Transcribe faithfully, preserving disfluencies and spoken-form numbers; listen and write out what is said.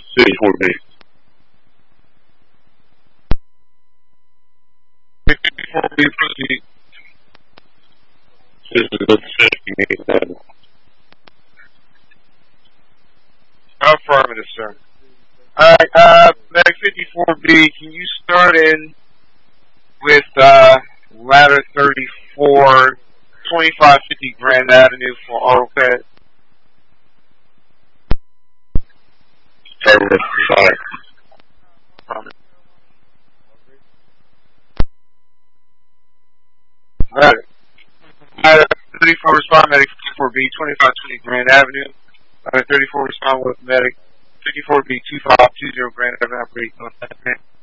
fifty-four B. fifty-four B, proceed. This is the safety. Affirmative, sir. Alright, uh, Medic fifty-four B, can you start in with, uh, ladder thirty-four, twenty-five fifty Grand Avenue for AutoCAD? Affirmative, sorry. Alright. Ladder thirty-four, respond Medic fifty-four B, twenty-five twenty Grand Avenue. Ladder thirty-four, respond with Medic fifty-four B, two five two zero Grand Avenue, operate on that.